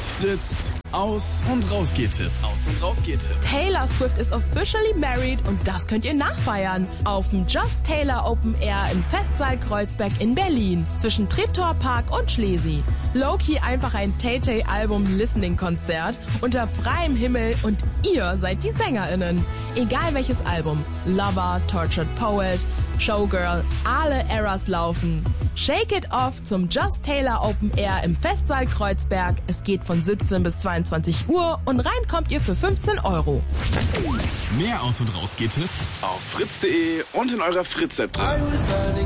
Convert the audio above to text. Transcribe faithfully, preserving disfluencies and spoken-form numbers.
Fritz Aus- und Rausgehtipps. Aus- und Rausgehtipps. Taylor Swift is officially married und das könnt ihr nachfeiern. Auf dem Just Taylor Open Air im Festsaal Kreuzberg in Berlin. Zwischen Treptower Park und Schlesi. Low-key einfach ein Tay-Tay-Album-Listening-Konzert unter freiem Himmel und ihr seid die SängerInnen. Egal welches Album. Lover, Tortured Poet, Showgirl, alle Eras laufen. Shake it off zum Just Taylor Open Air im Festsaal Kreuzberg. Es geht von siebzehn bis zweiundzwanzig Uhr und rein kommt ihr für fünfzehn Euro. Mehr Aus- und Rausgehtipps auf fritz punkt de und in eurer Fritz-App drin.